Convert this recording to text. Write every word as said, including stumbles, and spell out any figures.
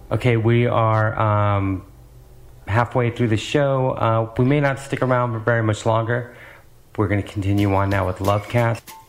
Okay, we are um, halfway through the show. Uh, we may not stick around for very much longer. We're going to continue on now with Lovecast.